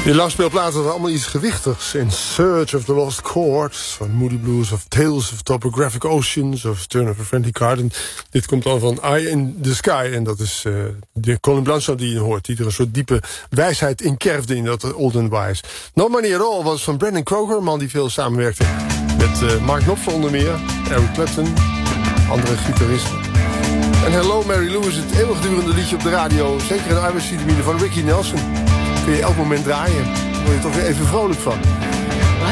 Die langspeelplaten hadden allemaal iets gewichtigs. In Search of the Lost Chords van Moody Blues, of Tales of Topographic Oceans, of Turn of a Friendly Card. En dit komt dan van Eye in the Sky. En dat is de Colin Blunstone die je hoort. Die er een soort diepe wijsheid in kerfde in dat Old and Wise. No Money at All was van Brandon Kroger, een man die veel samenwerkte met Mark Knopfler onder meer, Eric Clapton, andere gitaristen. En Hello Mary Lou is het eeuwigdurende liedje op de radio. Zeker in de arbeidsvitamine van Ricky Nelson. Kun je elk moment draaien. Daar word je toch weer even vrolijk van.